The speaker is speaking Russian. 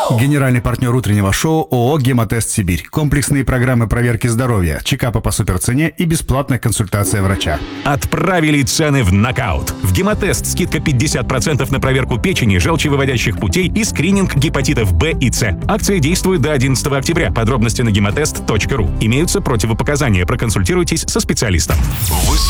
Генеральный партнер утреннего шоу ООО «Гемотест Сибирь». Комплексные программы проверки здоровья, чекапа по суперцене и бесплатная консультация врача. Отправили цены в нокаут. В Гемотест скидка 50% на проверку печени, желчевыводящих путей и скрининг гепатитов Б и С. Акция действует до 11 октября. Подробности на гемотест.ру. Имеются противопоказания. Проконсультируйтесь со специалистом.